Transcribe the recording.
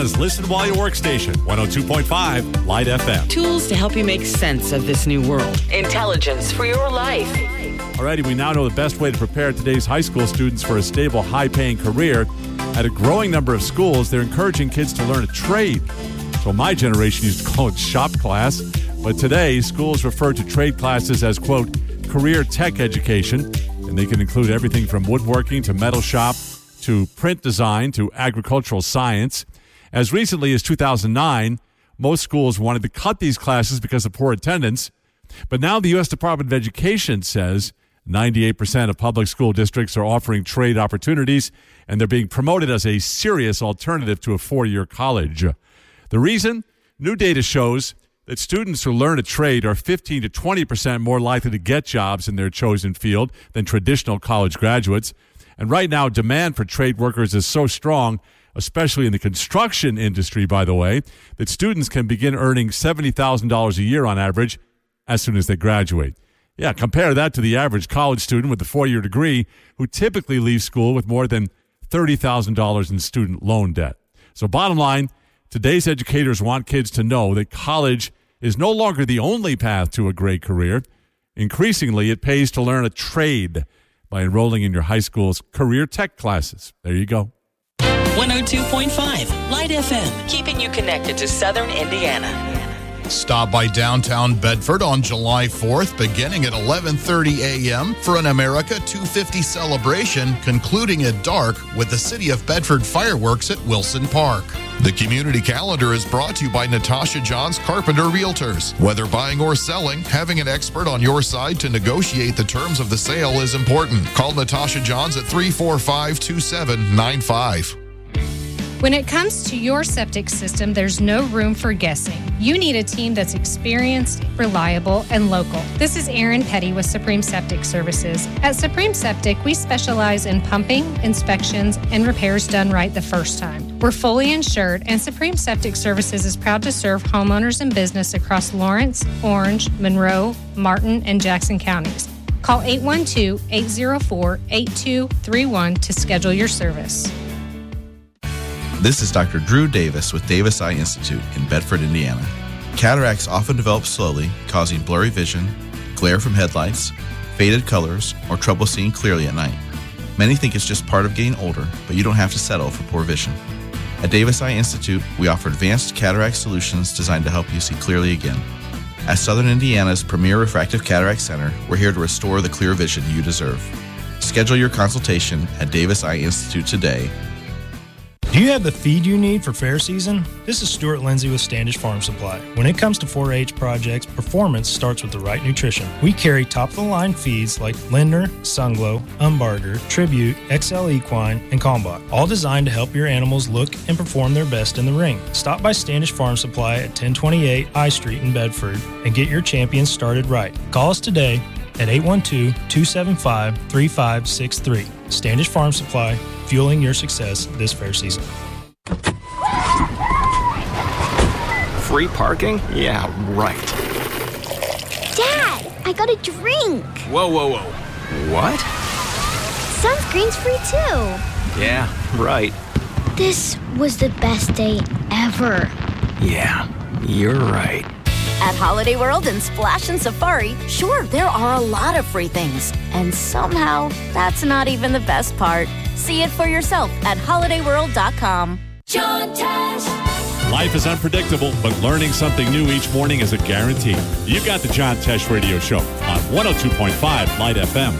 Listen while you workstation. 102.5 Light FM. Tools to help you make sense of this new world. Intelligence for your life. Alrighty, we now know the best way to prepare today's high school students for a stable, high-paying career. At a growing number of schools, they're encouraging kids to learn a trade. So my generation used to call it shop class. But today, schools refer to trade classes as, quote, career tech education. And they can include everything from woodworking to metal shop to print design to agricultural science. As recently as 2009, most schools wanted to cut these classes because of poor attendance. But now the U.S. Department of Education says 98% of public school districts are offering trade opportunities, and they're being promoted as a serious alternative to a four-year college. The reason? New data shows that students who learn a trade are 15 to 20% more likely to get jobs in their chosen field than traditional college graduates. And right now, demand for trade workers is so strong, especially in the construction industry, by the way, that students can begin earning $70,000 a year on average as soon as they graduate. Yeah, compare that to the average college student with a four-year degree who typically leaves school with more than $30,000 in student loan debt. So bottom line, today's educators want kids to know that college is no longer the only path to a great career. Increasingly, it pays to learn a trade by enrolling in your high school's career tech classes. There you go. 102.5 Light FM, keeping you connected to Southern Indiana. Stop by downtown Bedford on July 4th, beginning at 11:30 a.m. for an America 250 celebration, concluding at dark with the City of Bedford fireworks at Wilson Park. The community calendar is brought to you by Natasha Johns Carpenter Realtors. Whether buying or selling, having an expert on your side to negotiate the terms of the sale is important. Call Natasha Johns at 345-2795. When it comes to your septic system, there's no room for guessing. You need a team that's experienced, reliable, and local. This is Erin Petty with Supreme Septic Services. At Supreme Septic, we specialize in pumping, inspections, and repairs done right the first time. We're fully insured, and Supreme Septic Services is proud to serve homeowners and business across Lawrence, Orange, Monroe, Martin, and Jackson counties. Call 812-804-8231 to schedule your service. This is Dr. Drew Davis with Davis Eye Institute in Bedford, Indiana. Cataracts often develop slowly, causing blurry vision, glare from headlights, faded colors, or trouble seeing clearly at night. Many think it's just part of getting older, but you don't have to settle for poor vision. At Davis Eye Institute, we offer advanced cataract solutions designed to help you see clearly again. As Southern Indiana's premier refractive cataract center, we're here to restore the clear vision you deserve. Schedule your consultation at Davis Eye Institute today. Do you have the feed you need for fair season? This is Stuart Lindsay with Standish Farm Supply. When it comes to 4-H projects, performance starts with the right nutrition. We carry top-of-the-line feeds like Lindner, Sunglow, Umbarger, Tribute, XL Equine, and Kalmbach, all designed to help your animals look and perform their best in the ring. Stop by Standish Farm Supply at 1028 I Street in Bedford and get your champions started right. Call us today at 812-275-3563. Standish Farm Supply, fueling your success this fair season. Free parking? Yeah, right. Dad, I got a drink. Whoa. What? Sunscreen's free too. Yeah, right. This was the best day ever. Yeah, you're right. At Holiday World and Splash and Safari, sure, there are a lot of free things. And somehow, that's not even the best part. See it for yourself at holidayworld.com. John Tesh. Life is unpredictable, but learning something new each morning is a guarantee. You got the John Tesh Radio Show on 102.5 Light FM.